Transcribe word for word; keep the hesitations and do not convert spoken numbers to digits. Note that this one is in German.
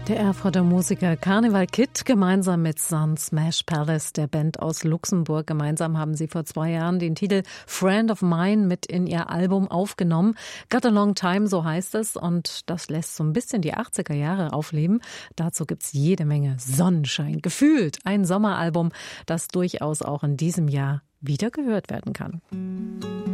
Der Erfurter Musiker Carnival Kid gemeinsam mit Sun Smash Palace, der Band aus Luxemburg. Gemeinsam haben sie vor zwei Jahren den Titel Friend of Mine mit in ihr Album aufgenommen. Got a Long Time, so heißt es. Und das lässt so ein bisschen die achtziger Jahre aufleben. Dazu gibt's jede Menge Sonnenschein. Gefühlt ein Sommeralbum, das durchaus auch in diesem Jahr wieder gehört werden kann.